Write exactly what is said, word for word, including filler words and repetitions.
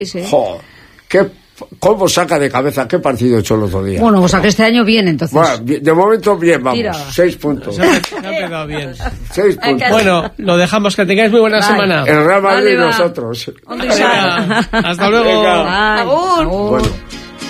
Sí. Jo, ¿qué, ¿Cómo saca de cabeza? ¿Qué partido he hecho el otro día? Bueno, o sea que este año bien, entonces. Bueno, de momento bien, vamos. Tira. Seis puntos. Se ha, se ha pegado bien. Seis puntos. Bueno, lo dejamos. Que tengáis muy buena Bye. semana. El Real Madrid Vale, y va. nosotros. ¿Dónde Venga, hasta luego. Venga. Bye. Agur. Agur. Bueno.